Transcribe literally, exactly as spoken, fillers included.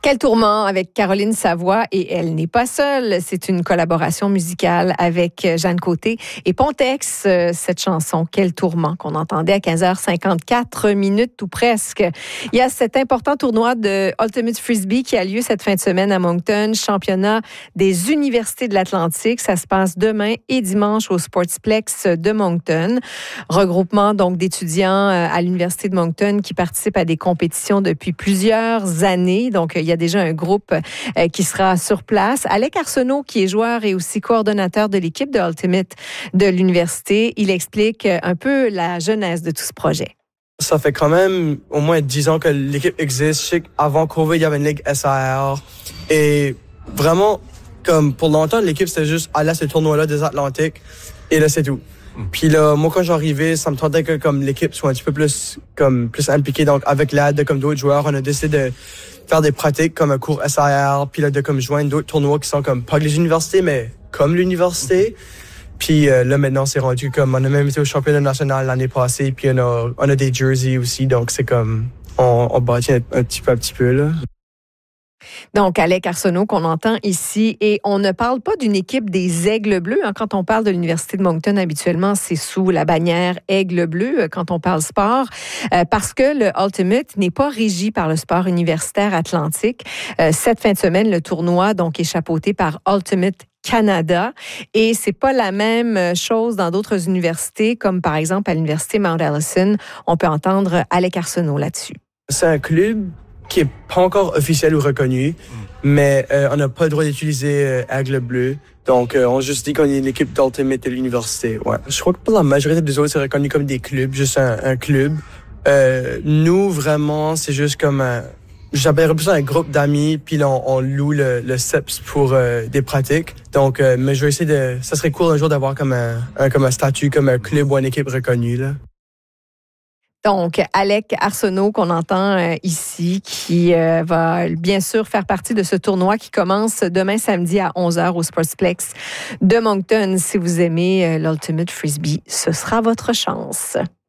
Quel tourment avec Caroline Savoie et elle n'est pas seule. C'est une collaboration musicale avec Jeanne Côté et Pontex. Cette chanson, Quel tourment, qu'on entendait à quinze heures cinquante-quatre minutes ou presque. Il y a cet important tournoi de Ultimate Frisbee qui a lieu cette fin de semaine à Moncton, championnat des universités de l'Atlantique. Ça se passe demain et dimanche au Sportsplex de Moncton. Regroupement donc d'étudiants à l'université de Moncton qui participent à des compétitions depuis plusieurs années. Donc, il y a déjà un groupe euh, qui sera sur place. Alec Arsenault, qui est joueur et aussi coordonnateur de l'équipe de Ultimate de l'université, il explique un peu la genèse de tout ce projet. Ça fait quand même au moins dix ans que l'équipe existe. Je sais qu'avant COVID, il y avait une ligue S A R. Et vraiment, comme pour longtemps, l'équipe, c'était juste aller à ce tournoi-là des Atlantiques. Et là, c'est tout. Puis là, moi, quand j'arrivais, ça me tentait que comme l'équipe soit un petit peu plus comme plus impliquée. Donc, avec l'aide de comme d'autres joueurs, on a décidé de faire des pratiques comme un cours S A R, puis là, de comme joindre d'autres tournois qui sont comme pas les universités, mais comme l'université. Puis euh, là, maintenant, c'est rendu comme, on a même été au championnat national l'année passée, puis on a, on a des jerseys aussi, donc c'est comme, on, on bâtit un, un petit peu, un petit peu, là. Donc, Alec Arsenault qu'on entend ici. Et on ne parle pas d'une équipe des Aigles Bleus. Hein. Quand on parle de l'Université de Moncton, habituellement, c'est sous la bannière Aigle Bleu quand on parle sport. Euh, parce que le Ultimate n'est pas régi par le sport universitaire atlantique. Euh, cette fin de semaine, le tournoi donc, est chapeauté par Ultimate Canada. Et c'est pas la même chose dans d'autres universités, comme par exemple à l'Université Mount Allison. On peut entendre Alec Arsenault là-dessus. C'est un club qui est pas encore officiel ou reconnu, mm. mais euh, on n'a pas le droit d'utiliser euh, Aigle Bleu. Donc, euh, on juste dit qu'on est une équipe d'Ultimate de l'université. Ouais. Je crois que pour la majorité des autres, c'est reconnu comme des clubs, juste un, un club. Euh, nous, vraiment, c'est juste comme un... J'appellerais plus un groupe d'amis, puis là, on, on loue le, le C E P S pour euh, des pratiques. Donc, euh, mais je vais essayer de... Ça serait cool un jour d'avoir comme un, un, comme un statut, comme un club ou une équipe reconnue, là. Donc, Alec Arsenault qu'on entend euh, ici, qui euh, va bien sûr faire partie de ce tournoi qui commence demain samedi à onze heures au Sportsplex de Moncton. Si vous aimez euh, l'Ultimate Frisbee, ce sera votre chance.